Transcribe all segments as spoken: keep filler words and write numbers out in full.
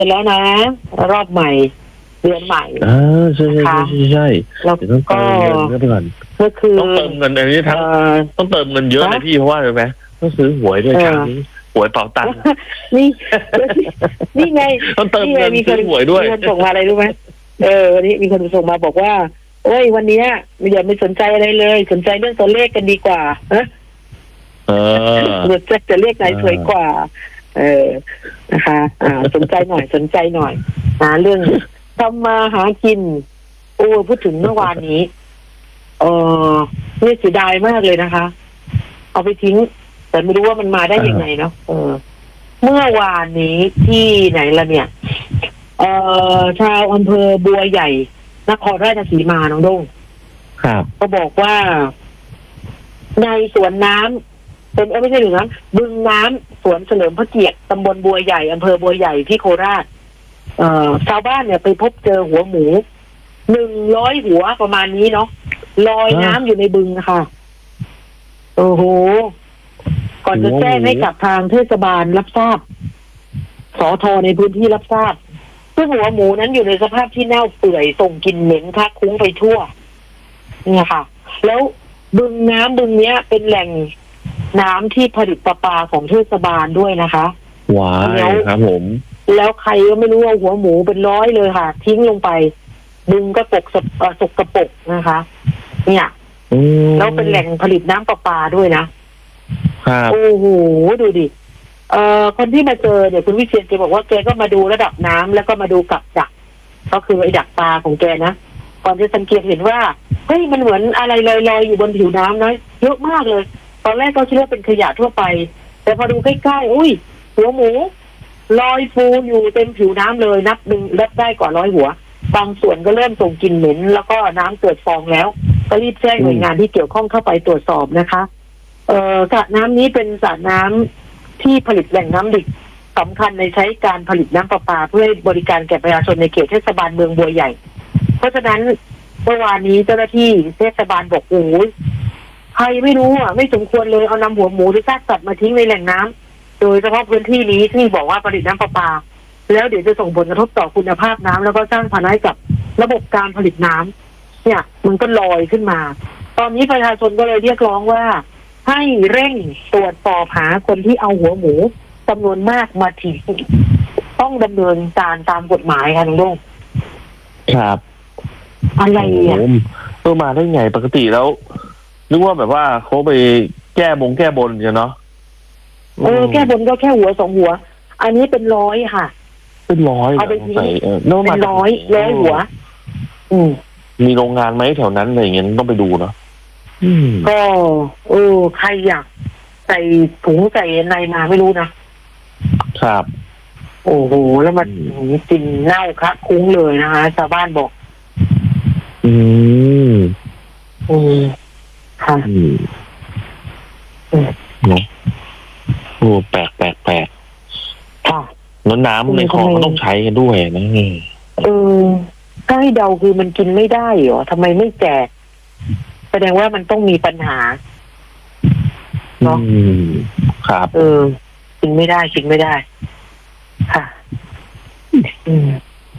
นแล้วนะรอบใหม่เดือนใหม่อ่าใช่ใช่ใช่ใช่แล้วเดี๋ยวต้องเติก็มเงินก็ก่อนก็คือต้องเติมเงินอันนี้ทั้งเอ่อต้องเติมเงินเยอะเลยพี่เพราะว่าอะไรไหมต้องซื้อหวยด้วยเออครั้งนี้หวยเป๋าตังค์นี่นี่ไงต้องเติมนี่ไงเงินมีคซื้นอหวยด้วยมีคนส่งมาอะไรรู้ไหมเออวันนี้มีคนส่งมาบอกว่าโอ้ยวันเนี้ยอย่าไม่สนใจอะไรเลย สนใจเรื่องตัวเลขกันดีกว่าฮะเออสนใจจะเลขไหนสวยกว่า เออนะคะ อ่า สนใจหน่อยสนใจหน่อยหาเรื่องทำมาหากินโอ้พูดถึงเมื่อวานนี้ เออเนี่ยเสียดายมากเลยนะคะ เอาไปทิ้ง แต่ไม่รู้ว่ามันมาได้ยังไงเนาะเออ เมื่อวานนี้ที่ไหนละเนี่ย เอ่อชาวอำเภอบัวใหญ่นครราชสีมาน้องโด้งครับก็บอกว่า ในสวนน้ำเป็นเอ้ยไม่ใช่หรือนะบึงน้ำสวนเฉลิมพระเกียรติตำบลบัวใหญ่อำเภอบัวใหญ่ที่โคราช เอ่อชาวบ้านเนี่ยไปพบเจอหัวหมูหนึ่งร้อยหัวประมาณนี้เนาะลอยน้ำอยู่ในบึงนะคะโอ้โหก่อนจะแจ้งให้กับทางเทศบาลรับทราบสทในพื้นที่รับทราบซึ่งหัวหมูนั้นอยู่ในสภาพที่เน่าเปื่อยส่งกลิ่นเหม็นคละคลุ้งไปทั่วเนี่ยค่ะ แล้วบึงน้ำบึงเนี้ยเป็นแหล่งน้ำที่ผลิตประปาของเทศบาลด้วยนะคะว้ายครับผมแล้วใครก็ไม่รู้ว่าหัวหมูเป็นร้อยเลยค่ะ ทิ้งลงไปบึงก็ปกสกเอ่อสกปรกนะคะ เนี่ยอืมแล้วเป็นแหล่งผลิตน้ำประปาด้วยนะครับ โอ้โหดูดิเอ่อคนที่มาเจอเนี่ยคุณวิเชียรแกบอกว่าแกก็มาดูระดับน้ำแล้วก็มาดูกับดักก็คือไอ้ดักปลาของแกนะก่อนจะสังเกตเห็นว่าเฮ้ยมันเหมือนอะไรลอยๆอยู่บนผิวน้ำน้อยเยอะมากเลย ตอนแรกก็คิดว่าเป็นขยะทั่วไป แต่พอดูใกล้ๆอุ้ยหัวหมูลอยฟูอยู่เต็มผิวน้ำเลยนับหนึ่งนับได้กว่าร้อยหัวบางส่วนก็เริ่มส่งกลิ่นเหม็นแล้วก็น้ำเกิดฟองแล้วก็รีบแจ้งหน่วยงานที่เกี่ยวข้องเข้าไปตรวจสอบนะคะ เอ่อสระน้ำนี้เป็นสระน้ำที่ผลิตแหล่งน้ำดิบสำคัญในใช้การผลิตน้ำประปาเพื่อให้บริการแก่ประชาชนในเขตเทศบาลเมืองบัวใหญ่ เพราะฉะนั้นเมื่อวานนี้เจ้าหน้าที่เทศบาลบอกโอ้ยใครไม่รู้อ่ะไม่สมควรเลยเอานำหัวหมูหรือซากสัตว์มาทิ้งในแหล่งน้ำโดยเฉพาะพื้นที่นี้ที่บอกว่าผลิตน้ำประปา แล้วเดี๋ยวจะส่งผลกระทบต่อคุณภาพน้ำแล้วก็สร้างภาระให้กับระบบการผลิตน้ำเนี่ยมันก็ลอยขึ้นมา ตอนนี้ประชาชนก็เลยเรียกร้องว่า ให้เร่งตรวจสอบหาคนที่เอาหัวหมูจำนวนมากมาทิ้งต้องดำเนินการตามกฎหมายค่ะลุงโด่งครับอะไรอ่ะโอ้โหเออมาได้ไงปกติแล้วนึกว่าแบบว่าเขาไปแก้บงแก้บนกันเนาะเออแก้บนก็แค่หัวสองหัว อันนี้เป็นร้อยค่ะเป็นร้อยเอาไปทิ้งใส่เออแล้วเป็มานร้อยร้อยหัว อืมมีโรงงานไหมแถวนั้นอะไรอย่างเงี้ยต้องไปดูเนาะอืมก็เออใครอยากใส่ถุงใส่ในมาไม่รู้นะครับ โอ้โหแล้วมันอืมกลินเน่าคะคุ้งเลยนะคะชาวบ้านบอกอืมอืมค่ะอืมอืมเนาะโอ้แปลกแปลกแปลกค่ะแล้วน้ำในคลองก็ต้องใช้กันด้วยนะอืมเออถ้าให้เดาคือมันกินไม่ได้เหรอทำไมไม่แจกแสดงว่ามันต้องมีปัญหา เนาะอืมครับเออกินไม่ได้กินไม่ได้ ค่ะ อืม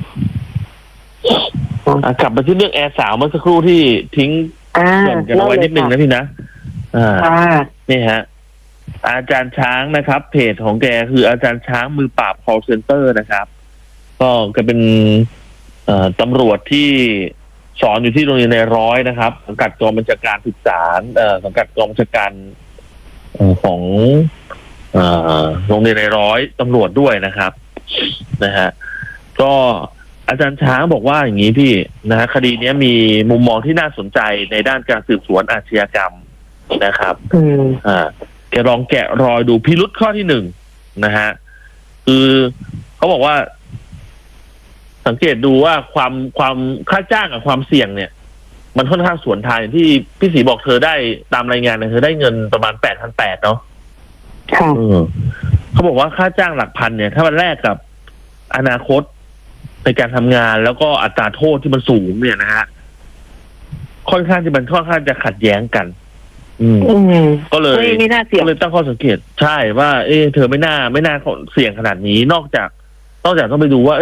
อ่ะกลับมาที่เรื่องแอร์สาวเมื่อสักครู่ที่ทิ้งอ่าเกริ่นกันเอาไว้นิดนึงนะพี่นะอ่าค่ะนี่ฮะ อาจารย์ช้างนะครับ เพจของแกคืออาจารย์ช้างมือปราบ call center นะครับ ก็แกเป็นเอ่อตำรวจที่สอนอยู่ที่โรงเรียนในร้อยนะครับ สังกัดกองบัญชาการศึกษาเอ่อสังกัดกองบัญชาการเอ่อของเอ่อโรงเรียนในร้อยตำรวจด้วยนะครับนะฮะก็อาจารย์ช้างบอกว่าอย่างนี้พี่นะฮะคดีนี้มีมุมมองที่น่าสนใจในด้านการสืบสวนอาชญากรรมนะครับอืมอ่าแกลองแกะรอยดูพิรุษข้อที่หนึ่งนะฮะคือเขาบอกว่า สังเกตดูว่าความความค่าจ้างกับความเสี่ยงเนี่ย มันค่อนข้างสวนทางอย่างที่พี่ศรีบอกเธอได้ตามรายงานเนี่ยเธอได้เงินประมาณแปดพันแปดเนาะค่ะเออเขาบอกว่าค่าจ้างหลักพันเนี่ย ถ้ามันแลกกับอนาคตในการทำงานแล้วก็อัตราโทษที่มันสูงเนี่ยนะฮะค่อนข้างที่มันค่อนข้างจะขัดแย้งกัน อืมอืมก็เลยไม่ไม่น่าเสี่ยงก็เลยตั้งข้อสังเกตใช่ว่า เอ๊ะเธอไม่น่าไม่น่าเสี่ยงขนาดนี้นอกจากนอกจากต้องไปดูว่า